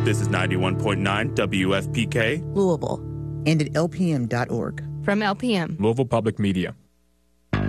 This is 91.9 WFPK, Louisville, and at lpm.org. From LPM, Louisville Public Media.